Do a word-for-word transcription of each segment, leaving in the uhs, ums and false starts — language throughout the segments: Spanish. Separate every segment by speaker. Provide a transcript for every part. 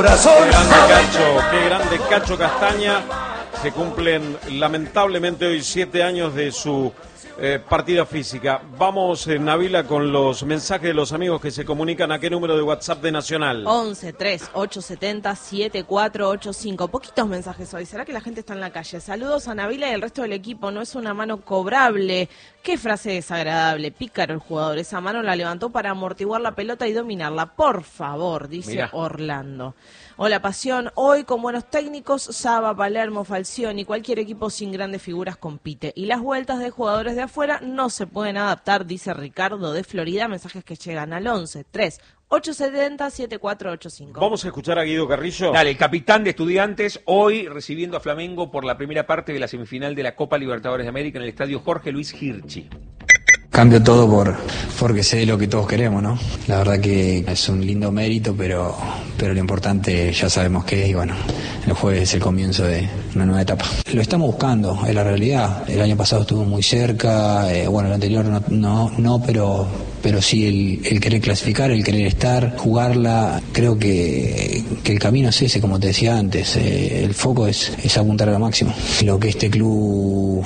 Speaker 1: Qué grande Cacho, qué grande Cacho Castaña. Se cumplen lamentablemente hoy siete años de su eh, partida física. Vamos, eh, Nabila, con los mensajes de los amigos que se comunican. ¿A qué número de WhatsApp de Nacional?
Speaker 2: once, tres, ocho siete cero, siete cuatro ocho cinco. Poquitos mensajes hoy. ¿Será que la gente está en la calle? Saludos a Nabila y el resto del equipo. No es una mano cobrable. Qué frase desagradable. Pícaro el jugador. Esa mano la levantó para amortiguar la pelota y dominarla. Por favor, dice Mirá. Orlando. Hola, Pasión. Hoy, con buenos técnicos, Saba, Palermo, Falcioni, cualquier equipo sin grandes figuras compite. Y las vueltas de jugadores de afuera no se pueden adaptar, dice Ricardo de Florida. Mensajes que llegan al once, tres, ocho siete cero, siete cuatro ocho cinco.
Speaker 1: Vamos a escuchar a Guido Carrillo.
Speaker 3: Dale, el capitán de Estudiantes, hoy recibiendo a Flamengo por la primera parte de la semifinal de la Copa Libertadores de América en el estadio Jorge Luis Hirchi.
Speaker 4: Cambio todo por porque sé lo que todos queremos, ¿no? La verdad que es un lindo mérito, pero pero lo importante ya sabemos qué es y bueno, el jueves es el comienzo de una nueva etapa. Lo estamos buscando, es la realidad. El año pasado estuvo muy cerca, eh, bueno, el anterior no, no, no pero pero sí el, el querer clasificar, el querer estar, jugarla. Creo que, que el camino es ese, como te decía antes, eh, el foco es, es apuntar a lo máximo. Lo que este club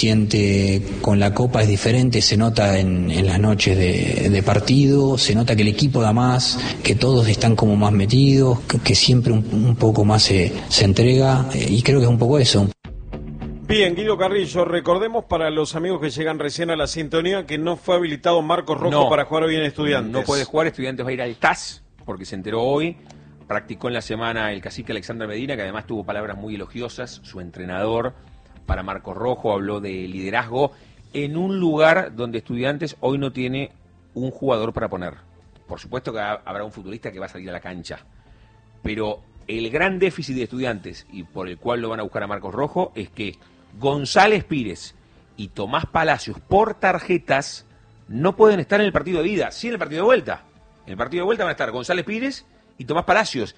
Speaker 4: siente con la Copa es diferente, se nota en, en las noches de, de partido, se nota que el equipo da más, que todos están como más metidos, que, que siempre un, un poco más se, se entrega, eh, y creo que es un poco eso.
Speaker 1: Bien, Guido Carrillo, recordemos para los amigos que llegan recién a la sintonía que no fue habilitado Marcos Rojo no, para jugar hoy en Estudiantes.
Speaker 3: No puede jugar, Estudiantes va a ir al T A S, porque se enteró hoy, practicó en la semana el cacique Alexander Medina, que además tuvo palabras muy elogiosas, su entrenador para Marcos Rojo, habló de liderazgo, en un lugar donde Estudiantes hoy no tiene un jugador para poner. Por supuesto que habrá un futbolista que va a salir a la cancha, pero el gran déficit de Estudiantes, y por el cual lo van a buscar a Marcos Rojo, es que González Pires y Tomás Palacios por tarjetas no pueden estar en el partido de ida, sí en el partido de vuelta. En el partido de vuelta van a estar González Pires y Tomás Palacios.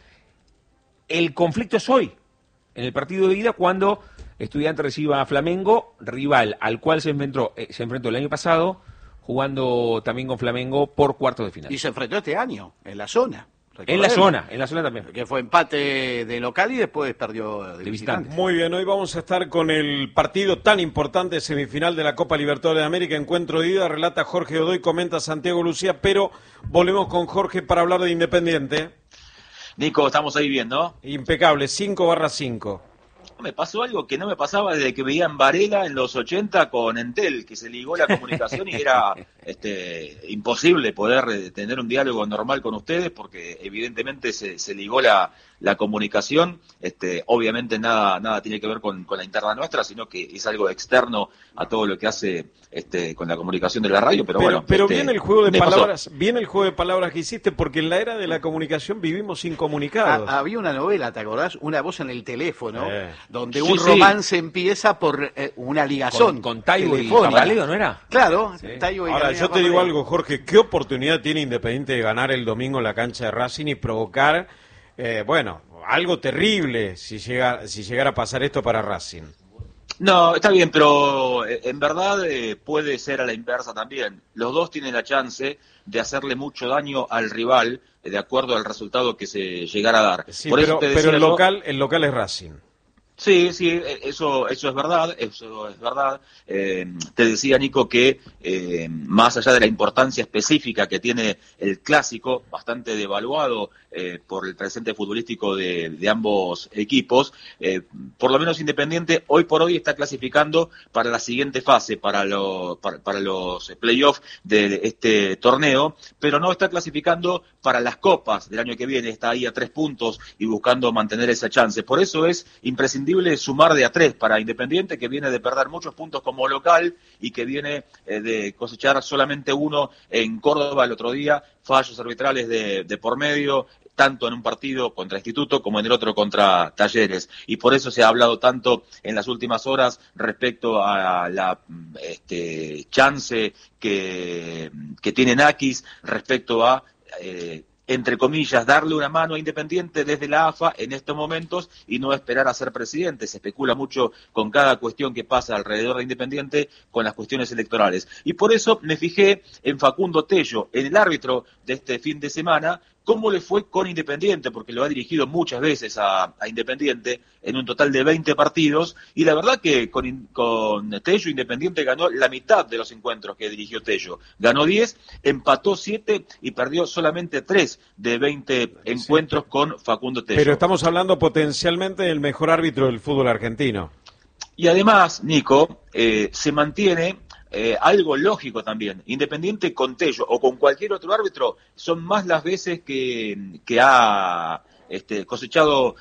Speaker 3: El conflicto es hoy, en el partido de ida, cuando Estudiantes reciba a Flamengo, rival al cual se enfrentó, eh, se enfrentó el año pasado, jugando también con Flamengo por cuartos de final.
Speaker 5: Y se enfrentó este año, en la zona.
Speaker 3: En la zona, en la zona también.
Speaker 5: Que fue empate de local y después perdió de, de visitante.
Speaker 1: Muy bien, hoy vamos a estar con el partido tan importante, semifinal de la Copa Libertadores de América, encuentro de ida, relata Jorge Godoy, comenta Santiago Lucía, pero volvemos con Jorge para hablar de Independiente.
Speaker 6: Nico, estamos ahí bien, ¿no?
Speaker 1: Impecable, cinco barra cinco.
Speaker 6: Me pasó algo que no me pasaba desde que veía en Varela en los ochenta con Entel, que se ligó la comunicación y era este, imposible poder tener un diálogo normal con ustedes porque evidentemente se, se ligó la, la comunicación. Este, obviamente nada nada tiene que ver con, con la interna nuestra, sino que es algo externo a todo lo que hace este, con la comunicación de la radio. Pero,
Speaker 1: pero
Speaker 6: bueno,
Speaker 1: pero
Speaker 6: este,
Speaker 1: viene el juego de palabras,
Speaker 6: pasó.
Speaker 1: viene el juego de palabras que hiciste, porque en la era de la comunicación vivimos incomunicados.
Speaker 5: Ah, había una novela, ¿te acordás? Una voz en el teléfono, eh. donde
Speaker 6: sí,
Speaker 5: un
Speaker 6: sí.
Speaker 5: romance empieza por eh, una ligazón.
Speaker 3: Con, con Taibo y Cabaleo, ¿no era?
Speaker 5: Claro,
Speaker 1: sí.
Speaker 5: Taibo y
Speaker 1: Ahora, yo te digo algo, Jorge, ¿qué oportunidad tiene Independiente de ganar el domingo en la cancha de Racing y provocar, eh, bueno, algo terrible si llega, si llegara a pasar esto para Racing?
Speaker 6: No, está bien, pero en verdad eh, puede ser a la inversa también. Los dos tienen la chance de hacerle mucho daño al rival eh, de acuerdo al resultado que se llegara a dar.
Speaker 1: Sí,
Speaker 6: Por
Speaker 1: pero,
Speaker 6: eso te
Speaker 1: pero el
Speaker 6: yo,
Speaker 1: local, el local es Racing.
Speaker 6: Sí, sí, eso eso es verdad, eso es verdad. Eh, te decía, Nico, que eh, más allá de la importancia específica que tiene el clásico, bastante devaluado eh, por el presente futbolístico de, de ambos equipos, eh, por lo menos Independiente hoy por hoy está clasificando para la siguiente fase, para, lo, para, para los playoffs de este torneo, pero no está clasificando para las copas del año que viene, está ahí a tres puntos y buscando mantener esa chance. Por eso es imprescindible sumar de a tres para Independiente, que viene de perder muchos puntos como local y que viene eh, de cosechar solamente uno en Córdoba el otro día, fallos arbitrales de, de por medio, tanto en un partido contra Instituto como en el otro contra Talleres. Y por eso se ha hablado tanto en las últimas horas respecto a la este, chance que, que tiene Nakis respecto a... Eh, entre comillas, darle una mano a Independiente desde la A F A en estos momentos y no esperar a ser presidente. Se especula mucho con cada cuestión que pasa alrededor de Independiente con las cuestiones electorales. Y por eso me fijé en Facundo Tello, en el árbitro de este fin de semana, cómo le fue con Independiente, porque lo ha dirigido muchas veces a, a Independiente en un total de veinte partidos, y la verdad que con, con Tello Independiente ganó la mitad de los encuentros que dirigió Tello. Ganó diez, empató siete y perdió solamente tres de veinte encuentros sí. con Facundo Tello.
Speaker 1: Pero estamos hablando potencialmente del mejor árbitro del fútbol argentino.
Speaker 6: Y además, Nico, eh, se mantiene eh, algo lógico también. Independiente con Tello o con cualquier otro árbitro son más las veces que, que ha este, cosechado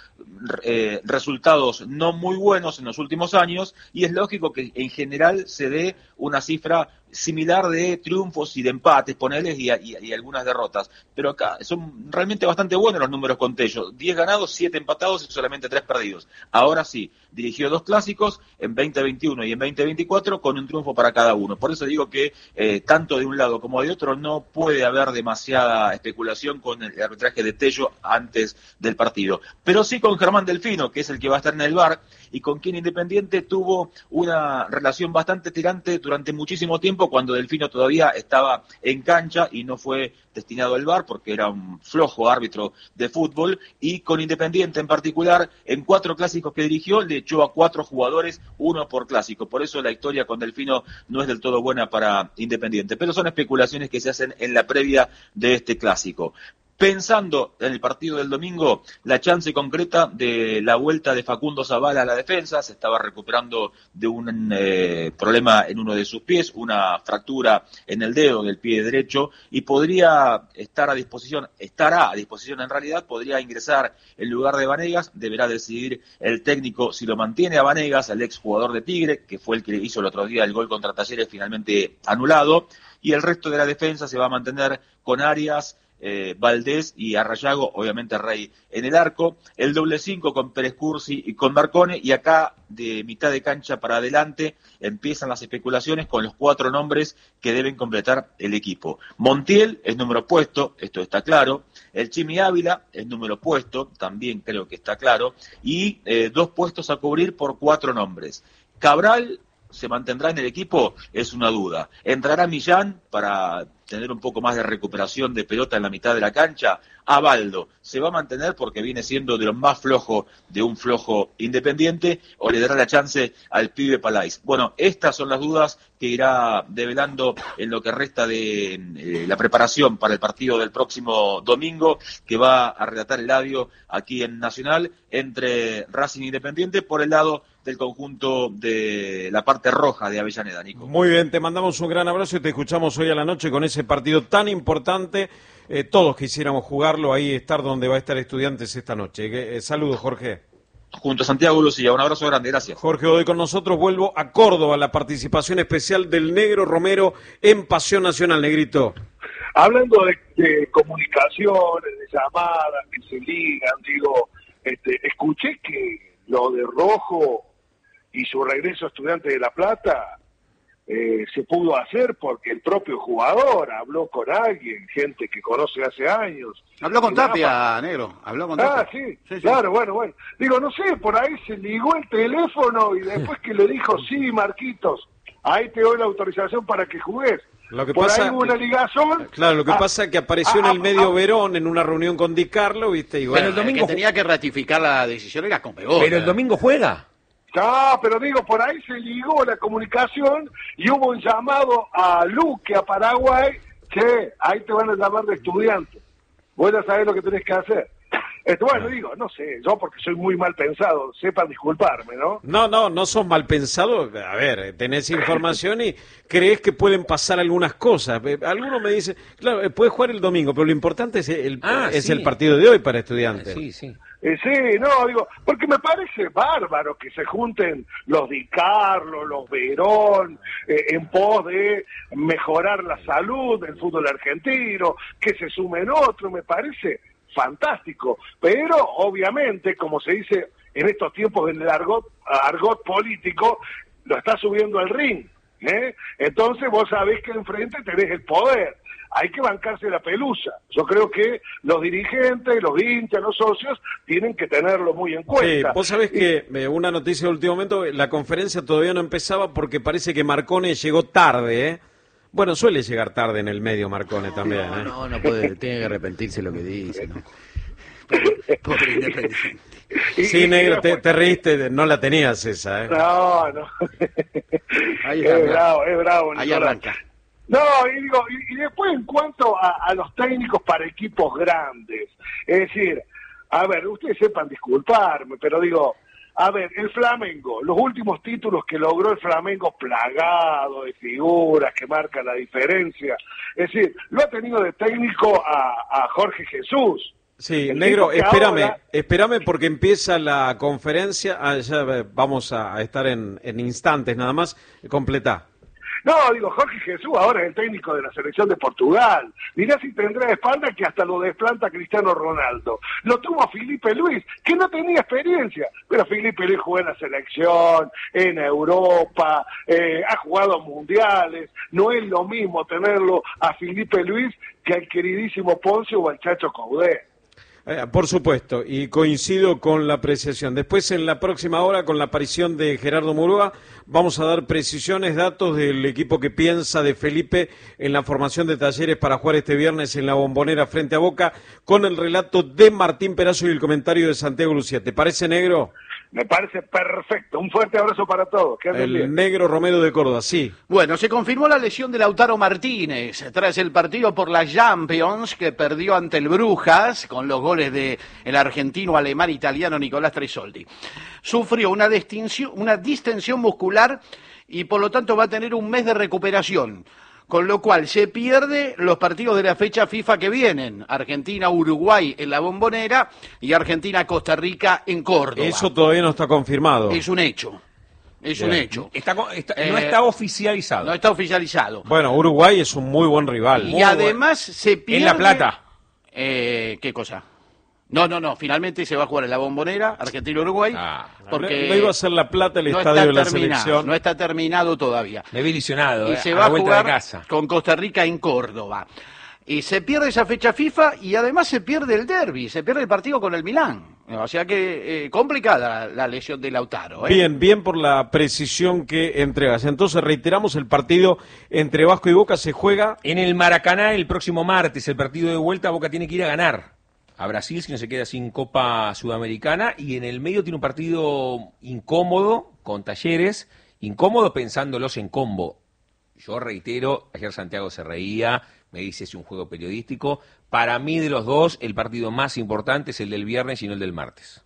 Speaker 6: eh, resultados no muy buenos en los últimos años, y es lógico que en general se dé una cifra similar de triunfos y de empates, ponerles y, y, y algunas derrotas. Pero acá son realmente bastante buenos los números con Tello. diez ganados, siete empatados y solamente tres perdidos. Ahora sí, dirigió dos clásicos en veinte veintiuno y en veinte veinticuatro con un triunfo para cada uno. Por eso digo que eh, tanto de un lado como de otro no puede haber demasiada especulación con el arbitraje de Tello antes del partido. Pero sí con Germán Delfino, que es el que va a estar en el V A R, y con quien Independiente tuvo una relación bastante tirante durante muchísimo tiempo, cuando Delfino todavía estaba en cancha y no fue destinado al V A R porque era un flojo árbitro de fútbol, y con Independiente en particular, en cuatro clásicos que dirigió, le echó a cuatro jugadores, uno por clásico. Por eso la historia con Delfino no es del todo buena para Independiente, pero son especulaciones que se hacen en la previa de este clásico. Pensando en el partido del domingo, la chance concreta de la vuelta de Facundo Zavala a la defensa, se estaba recuperando de un eh, problema en uno de sus pies, una fractura en el dedo del pie derecho, y podría estar a disposición, estará a disposición en realidad, podría ingresar en lugar de Vanegas. Deberá decidir el técnico si lo mantiene a Vanegas, el exjugador de Tigre, que fue el que hizo el otro día el gol contra Talleres, finalmente anulado, y el resto de la defensa se va a mantener con Arias, Eh, Valdés y Arrayago, obviamente Rey en el arco, el doble cinco con Pérez Cursi y con Marcone, y acá de mitad de cancha para adelante empiezan las especulaciones con los cuatro nombres que deben completar el equipo. Montiel es número puesto, esto está claro, el Chimi Ávila es número puesto, también creo que está claro, y eh, dos puestos a cubrir por cuatro nombres. Cabral se mantendrá en el equipo, es una duda. Entrará Millán para tener un poco más de recuperación de pelota en la mitad de la cancha. Abaldo se va a mantener porque viene siendo de lo más flojo de un flojo Independiente, o le dará la chance al pibe Palais. Bueno, estas son las dudas que irá develando en lo que resta de eh, la preparación para el partido del próximo domingo, que va a relatar Eladio aquí en Nacional, entre Racing e Independiente por el lado del conjunto de la parte roja de Avellaneda, Nico.
Speaker 1: Muy bien, te mandamos un gran abrazo y te escuchamos hoy a la noche con ese partido tan importante. Eh, todos quisiéramos jugarlo, ahí estar donde va a estar Estudiantes esta noche. Eh, saludos, Jorge.
Speaker 6: Junto a Santiago Lucía, un abrazo grande, gracias.
Speaker 1: Jorge Godoy con nosotros. Vuelvo a Córdoba, la participación especial del Negro Romero en Pasión Nacional. Negrito.
Speaker 7: Hablando de, de comunicaciones, de llamadas que se ligan, digo, este, escuché que lo de Rojo y su regreso a Estudiantes de La Plata eh, se pudo hacer porque el propio jugador habló con alguien, gente que conoce hace años.
Speaker 5: Habló con Tapia,
Speaker 7: nada,
Speaker 5: Negro, habló con Tapia.
Speaker 7: Ah, sí, sí, claro, sí. bueno, bueno. Digo, no sé, por ahí se ligó el teléfono y después que le dijo, sí, Marquitos, ahí te doy la autorización para que jugues.
Speaker 1: Lo que
Speaker 7: por
Speaker 1: pasa,
Speaker 7: ahí hubo una ligazón.
Speaker 1: Claro, lo que
Speaker 7: ah,
Speaker 1: pasa es que apareció ah, en el medio ah, Verón en una reunión con Di Carlo, ¿viste? Y bueno,
Speaker 5: pero el domingo el que tenía que ratificar la decisión era Conmebol.
Speaker 3: Pero el domingo juega.
Speaker 7: No, pero digo, por ahí se ligó la comunicación y hubo un llamado a Luque, a Paraguay, que ahí te van a llamar de estudiante. Vos ya sabés lo que tenés que hacer. Esto, bueno, digo, no sé, yo porque soy muy mal pensado, sepan disculparme, ¿no?
Speaker 1: No, no, no sos mal pensado. A ver, tenés información y crees que pueden pasar algunas cosas. Algunos me dicen, claro, puedes jugar el domingo, pero lo importante es el,
Speaker 3: ah,
Speaker 1: es
Speaker 3: sí.
Speaker 1: el partido de hoy para Estudiantes.
Speaker 3: Sí, sí.
Speaker 7: Eh, sí, no, digo, porque me parece bárbaro que se junten los Di Carlo, los Verón, eh, en pos de mejorar la salud del fútbol argentino, que se sumen otros, me parece fantástico, pero obviamente, como se dice en estos tiempos del argot, argot político, lo está subiendo al ring, ¿eh? Entonces vos sabés que enfrente tenés el poder, hay que bancarse la pelusa. Yo creo que los dirigentes, los hinchas, los socios tienen que tenerlo muy en cuenta.
Speaker 1: Sí, vos sabés que eh, una noticia de último momento, la conferencia todavía no empezaba porque parece que Marcone llegó tarde, ¿eh? Bueno, suele llegar tarde en el medio Marcone también.
Speaker 5: No,
Speaker 1: ¿eh?
Speaker 5: no, no puede, tiene que arrepentirse lo que dice, ¿no? Pobre, pobre Independiente.
Speaker 1: Sí, negro, te, te reíste, de- no la tenías esa, ¿eh?
Speaker 7: No, no.
Speaker 5: Ahí
Speaker 7: es
Speaker 5: está,
Speaker 7: bravo, es bravo.
Speaker 5: ahí
Speaker 7: Nicolás.
Speaker 5: arranca.
Speaker 7: No, y digo, y, y después en cuanto a, a los técnicos para equipos grandes, es decir, a ver, ustedes sepan disculparme, pero digo, a ver, el Flamengo, los últimos títulos que logró el Flamengo plagado de figuras que marcan la diferencia, es decir, lo ha tenido de técnico a, a Jorge Jesús.
Speaker 1: Sí,
Speaker 7: El
Speaker 1: negro,
Speaker 7: tipo que
Speaker 1: espérame,
Speaker 7: ahora-
Speaker 1: espérame porque empieza la conferencia, ah, ya eh, vamos a a estar en, en instantes nada más, completá.
Speaker 7: No, digo, Jorge Jesús ahora es el técnico de la selección de Portugal. Mirá si tendrá de espalda que hasta lo desplanta a Cristiano Ronaldo. Lo tuvo a Felipe Luis, que no tenía experiencia, pero Felipe Luis jugó en la selección, en Europa, eh, ha jugado mundiales. No es lo mismo tenerlo a Felipe Luis que al queridísimo Poncio o al Chacho Coudet.
Speaker 1: Eh, por supuesto, y coincido con la apreciación. Después, en la próxima hora, con la aparición de Gerardo Murúa, vamos a dar precisiones, datos del equipo que piensa de Felipe en la formación de Talleres para jugar este viernes en la Bombonera frente a Boca, con el relato de Martín Perazo y el comentario de Santiago Lucía. ¿Te parece, negro?
Speaker 7: Me parece perfecto. Un fuerte abrazo para todos. Que anden
Speaker 1: El
Speaker 7: bien.
Speaker 1: negro Romero de Córdoba, sí.
Speaker 5: Bueno, se confirmó la lesión de Lautaro Martínez tras el partido por la Champions que perdió ante el Brujas con los goles de el argentino alemán italiano Nicolás Tresoldi. Sufrió una distinción, una distensión muscular y por lo tanto va a tener un mes de recuperación. Con lo cual se pierde los partidos de la fecha FIFA que vienen. Argentina-Uruguay en la Bombonera y Argentina-Costa Rica en Córdoba.
Speaker 1: Eso todavía no está confirmado.
Speaker 5: Es un hecho. Es un
Speaker 1: Bien.
Speaker 5: hecho.
Speaker 3: Está, co- está-
Speaker 5: Eh,
Speaker 3: no está oficializado.
Speaker 5: No está oficializado.
Speaker 1: Bueno, Uruguay es un muy buen rival.
Speaker 5: Y además se pierde...
Speaker 3: En La Plata.
Speaker 5: Eh, ¿Qué cosa? No, no, no. Finalmente se va a jugar en la Bombonera, Argentina-Uruguay.
Speaker 3: Ah,
Speaker 5: porque
Speaker 1: no iba a ser La Plata el
Speaker 5: no
Speaker 1: estadio
Speaker 5: está
Speaker 1: de la
Speaker 5: terminado,
Speaker 1: selección.
Speaker 5: No está terminado todavía.
Speaker 3: Me vi ilusionado.
Speaker 5: Y
Speaker 3: eh,
Speaker 5: se
Speaker 3: a
Speaker 5: va
Speaker 3: la
Speaker 5: a
Speaker 3: vuelta
Speaker 5: jugar
Speaker 3: de casa.
Speaker 5: con Costa Rica en Córdoba. Y se pierde esa fecha FIFA y además se pierde el derbi, se pierde el partido con el Milán. O sea que eh, complicada la, la lesión de Lautaro. ¿eh?
Speaker 1: Bien, bien por la precisión que entregas. Entonces reiteramos, el partido entre Vasco y Boca se juega.
Speaker 3: En el Maracaná el próximo martes, el partido de vuelta, Boca tiene que ir a ganar a Brasil si no se queda sin Copa Sudamericana, y en el medio tiene un partido incómodo con Talleres, incómodo pensándolos en combo. Yo reitero, ayer Santiago se reía, me dice es un juego periodístico. Para mí de los dos, el partido más importante es el del viernes y no el del martes.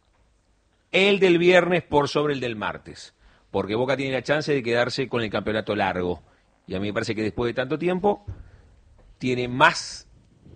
Speaker 3: El del viernes por sobre el del martes, porque Boca tiene la chance de quedarse con el campeonato largo. Y a mí me parece que después de tanto tiempo tiene más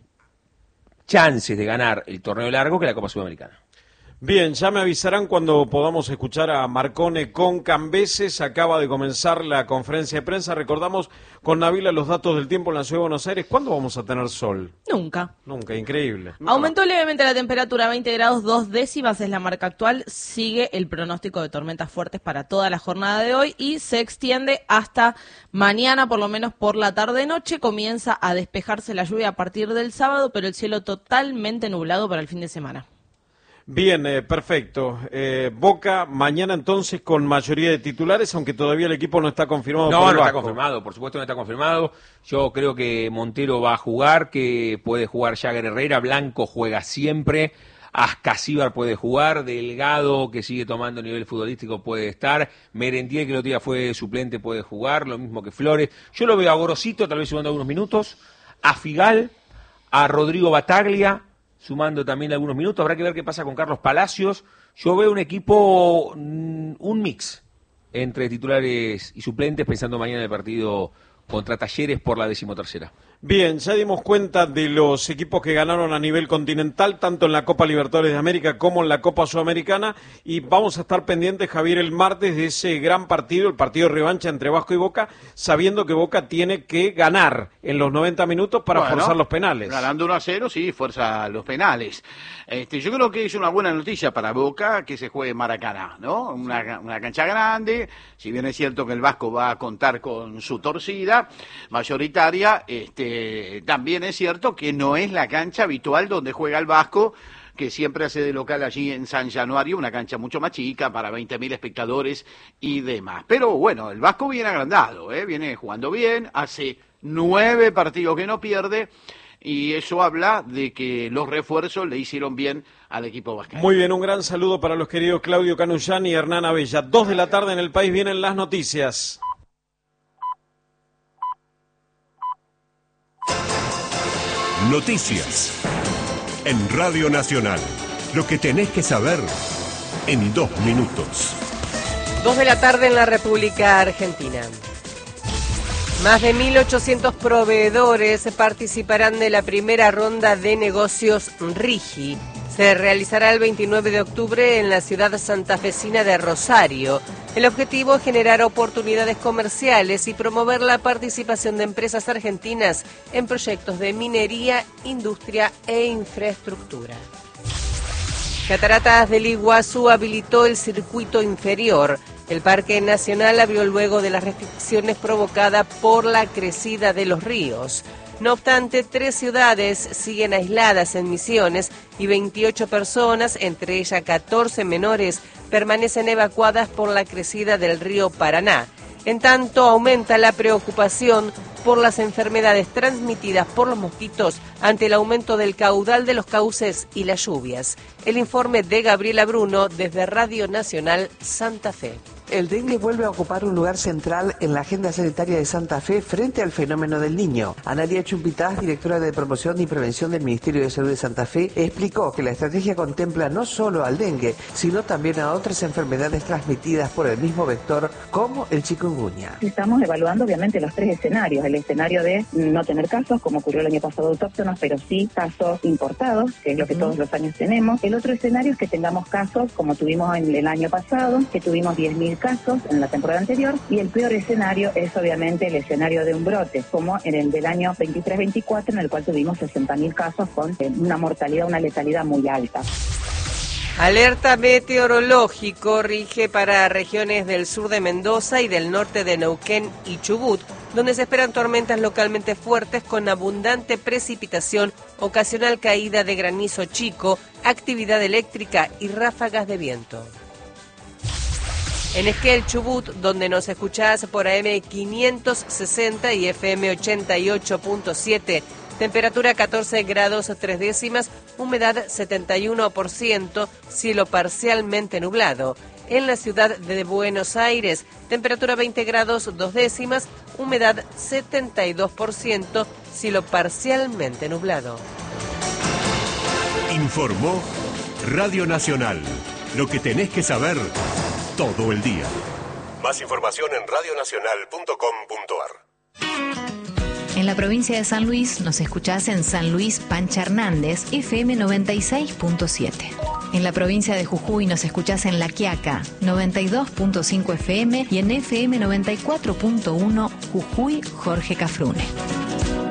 Speaker 3: chances de ganar el torneo largo que la Copa Sudamericana.
Speaker 1: Bien, ya me avisarán cuando podamos escuchar a Marcone con Cambeses. Acaba de comenzar la conferencia de prensa. Recordamos con Navila los datos del tiempo en la Ciudad de Buenos Aires. ¿Cuándo vamos a tener sol?
Speaker 2: Nunca.
Speaker 1: Nunca, increíble.
Speaker 2: Aumentó levemente la temperatura a veinte grados dos décimas, es la marca actual. Sigue el pronóstico de tormentas fuertes para toda la jornada de hoy y se extiende hasta mañana, por lo menos por la tarde-noche. Comienza a despejarse la lluvia a partir del sábado, pero el cielo totalmente nublado para el fin de semana.
Speaker 1: Bien, eh, perfecto. Eh, Boca mañana entonces con mayoría de titulares, aunque todavía el equipo no está confirmado.
Speaker 3: No,
Speaker 1: por el
Speaker 3: no está
Speaker 1: Vasco.
Speaker 3: confirmado, por supuesto no está confirmado. Yo creo que Montero va a jugar, que puede jugar Jagger Herrera, Blanco juega siempre, Ascasíbar puede jugar, Delgado, que sigue tomando nivel futbolístico, puede estar, Merentiel, que el otro día fue suplente, puede jugar, lo mismo que Flores. Yo lo veo a Gorosito, tal vez sumando algunos minutos, a Figal, a Rodrigo Bataglia, sumando también algunos minutos. Habrá que ver qué pasa con Carlos Palacios. Yo veo un equipo, mm, un mix entre titulares y suplentes, pensando mañana en el partido contra Talleres por la decimotercera.
Speaker 1: Bien, ya dimos cuenta de los equipos que ganaron a nivel continental, tanto en la Copa Libertadores de América como en la Copa Sudamericana, y vamos a estar pendientes, Javier, el martes de ese gran partido, el partido de revancha entre Vasco y Boca, sabiendo que Boca tiene que ganar en los noventa minutos para
Speaker 5: Bueno,
Speaker 1: forzar los penales.
Speaker 5: Ganando uno a cero, sí, fuerza los penales. Este, yo creo que es una buena noticia para Boca que se juegue en Maracaná, ¿no? Una, una cancha grande, si bien es cierto que el Vasco va a contar con su torcida mayoritaria, este, también es cierto que no es la cancha habitual donde juega el Vasco, que siempre hace de local allí en San Januario, una cancha mucho más chica para veinte mil espectadores y demás. Pero bueno, el Vasco viene agrandado, ¿eh? Viene jugando bien, hace nueve partidos que no pierde, y eso habla de que los refuerzos le hicieron bien al equipo vascaíno.
Speaker 1: Muy bien, un gran saludo para los queridos Claudio Canuyán y Hernán Abella. Dos de la tarde en el país, vienen las noticias.
Speaker 8: Noticias en Radio Nacional. Lo que tenés que saber en dos minutos.
Speaker 9: Dos de la tarde en la República Argentina. Más de mil ochocientos proveedores participarán de la primera ronda de negocios RIGI. Se realizará el veintinueve de octubre en la ciudad santafesina de Rosario. El objetivo es generar oportunidades comerciales y promover la participación de empresas argentinas en proyectos de minería, industria e infraestructura. Cataratas del Iguazú habilitó el circuito inferior. El Parque Nacional abrió luego de las restricciones provocadas por la crecida de los ríos. No obstante, tres ciudades siguen aisladas en Misiones y veintiocho personas, entre ellas catorce menores, permanecen evacuadas por la crecida del río Paraná. En tanto, aumenta la preocupación por las enfermedades transmitidas por los mosquitos ante el aumento del caudal de los cauces y las lluvias. El informe de Gabriela Bruno desde Radio Nacional Santa Fe.
Speaker 10: El dengue vuelve a ocupar un lugar central en la agenda sanitaria de Santa Fe frente al fenómeno del Niño. Analía Chumpitaz, directora de Promoción y Prevención del Ministerio de Salud de Santa Fe, explicó que la estrategia contempla no solo al dengue, sino también a otras enfermedades transmitidas por el mismo vector, como el chikungunya.
Speaker 11: Estamos evaluando obviamente los tres escenarios. El escenario de no tener casos, como ocurrió el año pasado autóctonos, pero sí casos importados, que es lo que uh-huh. todos los años tenemos. El otro escenario es que tengamos casos, como tuvimos en el año pasado, que tuvimos diez mil casos en la temporada anterior, y el peor escenario es obviamente el escenario de un brote, como en el del año veintitrés veinticuatro, en el cual tuvimos sesenta mil casos con eh, una mortalidad, una letalidad muy alta.
Speaker 9: Alerta meteorológico rige para regiones del sur de Mendoza y del norte de Neuquén y Chubut, donde se esperan tormentas localmente fuertes con abundante precipitación, ocasional caída de granizo chico, actividad eléctrica y ráfagas de viento. En Esquel, Chubut, donde nos escuchás por A M quinientos sesenta y F M ochenta y ocho punto siete, temperatura catorce grados tres décimas, humedad setenta y uno por ciento, cielo parcialmente nublado. En la ciudad de Buenos Aires, temperatura veinte grados dos décimas, humedad setenta y dos por ciento, cielo parcialmente nublado.
Speaker 8: Informó Radio Nacional. Lo que tenés que saber todo el día. Más información en radio nacional punto com punto a r.
Speaker 12: En la provincia de San Luis nos escuchás en San Luis Pancha Hernández, F M noventa y seis punto siete. En la provincia de Jujuy nos escuchás en La Quiaca, noventa y dos punto cinco F M, y en F M noventa y cuatro punto uno Jujuy Jorge Cafrune.